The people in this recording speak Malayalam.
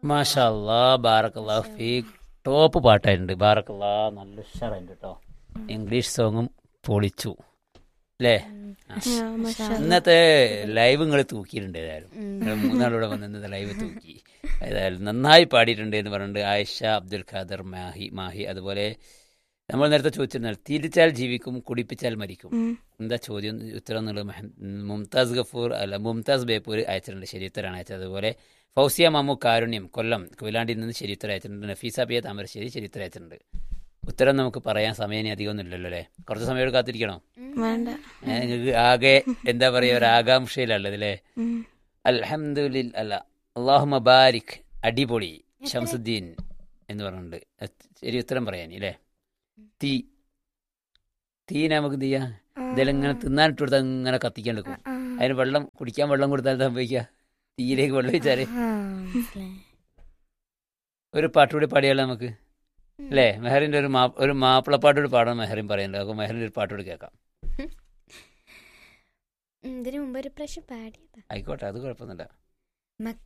മാഷാ അല്ലാ, ബാറക്കല്ലാഹു ഫീക്. ടോപ്പ് പാട്ടായിട്ടുണ്ട്. ബാറക്കല്ലാ, നല്ല ഉഷാറായിട്ടുണ്ട് കേട്ടോ. ഇംഗ്ലീഷ് സോങ്ങും പൊളിച്ചു അല്ലേ? ആ. ഇന്നത്തെ ലൈവ് നിങ്ങൾ തൂക്കിയിട്ടുണ്ട്. ഏതായാലും നിങ്ങൾ മൂന്നാളൂടെ വന്ന് ഇന്നത്തെ ലൈവ് തൂക്കി. ഏതായാലും നന്നായി പാടിയിട്ടുണ്ട് എന്ന് പറഞ്ഞിട്ടുണ്ട് ആയിഷ, അബ്ദുൽ ഖാദർ, മാഹി. അതുപോലെ നമ്മൾ നേരത്തെ ചോദിച്ചിരുന്നാൽ തിരിച്ചാൽ ജീവിക്കും, കുടിപ്പിച്ചാൽ മരിക്കും. എന്താ ചോദ്യം ഉത്തരം എന്നുള്ളത് മുംതാസ് ബേപ്പൂർ അയച്ചിട്ടുണ്ട്. ശരി ഉത്തരാണ് അയച്ചത്. അതുപോലെ ഫൗസിയ മാമു കാരുണ്യം കൊല്ലം കൊയിലാണ്ടിൽ നിന്ന് ശരി ഉത്തരം അയച്ചിട്ടുണ്ട്. നഫീസ പിയ താമരശ്ശേരി ശരി ഉത്തരം അയച്ചിട്ടുണ്ട്. ഉത്തരം നമുക്ക് പറയാൻ സമയം അധികമൊന്നും ഇല്ലല്ലോ അല്ലേ? കുറച്ച് സമയം കാത്തിരിക്കണോ? നിങ്ങൾക്ക് ആകെ എന്താ പറയുക, ഒരു ആകാംക്ഷയിലുള്ളത് അല്ലേ? അൽഹംദുലില്ലാ, അല്ല അല്ലാഹുമ്മ ബാരിക്, അടിപൊളി ഷംസുദ്ദീൻ എന്ന് പറഞ്ഞിട്ടുണ്ട്. ശരി ഉത്തരം പറയാൻ അല്ലേ? തീ നമുക്ക് എന്ത് ചെയ്യാം, ഇതെല്ലാം ഇങ്ങനെ തിന്നാനിട്ട് കൊടുത്താൽ ഇങ്ങനെ കത്തിക്കാൻ എടുക്കും. അതിന് വെള്ളം കുടിക്കാൻ വെള്ളം കൊടുത്താൽ സംഭവിക്കുക, തീയിലേക്ക് വെള്ളം വെച്ചാല്. ഒരു പാട്ടുകൂടി പാടിയാലോ നമുക്ക് അല്ലേ? മെഹറിന്റെ ഒരു മാപ്പിളപ്പാട്ടോട് പാടാൻ മെഹറിൻ പറയുന്നുണ്ട്. അപ്പോൾ മെഹറിന്റെ ഒരു പാട്ടോട് കേൾക്കാം. ഇതിനു മുമ്പ് ഒരു പ്രാവശ്യം പാടിയതാ. ആയിക്കോട്ടെ, അത് കുഴപ്പമൊന്നുമില്ല.